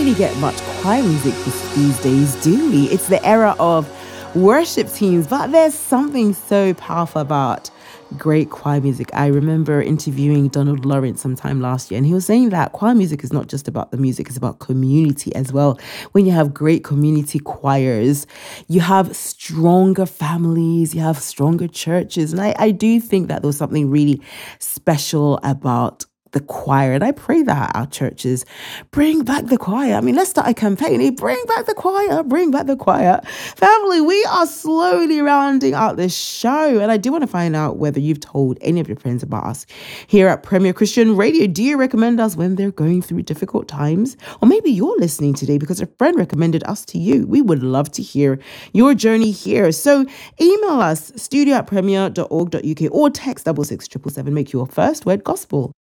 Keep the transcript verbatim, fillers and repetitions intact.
really get much choir music these days, do we? It's the era of worship teams, but there's something so powerful about great choir music. I remember interviewing Donald Lawrence sometime last year, and he was saying that choir music is not just about the music, it's about community as well. When you have great community choirs, you have stronger families, you have stronger churches. And I, I do think that there's something really special about the choir. And I pray that our churches bring back the choir. I mean, let's start a campaign. Hey, bring back the choir, bring back the choir. Family, we are slowly rounding out this show. And I do want to find out whether you've told any of your friends about us here at Premier Christian Radio. Do you recommend us when they're going through difficult times? Or maybe you're listening today because a friend recommended us to you. We would love to hear your journey here. So email us, studio at premier dot org dot uk or text double six triple seven. Make your first word gospel.